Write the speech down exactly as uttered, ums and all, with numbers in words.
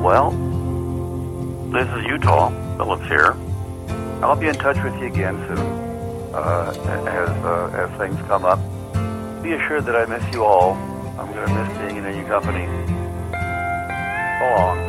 Well, this is Utah. Phillips here. I'll be in touch with you again soon uh, as uh, as things come up. Be assured that I miss you all. I'm going to miss being in your company. So long.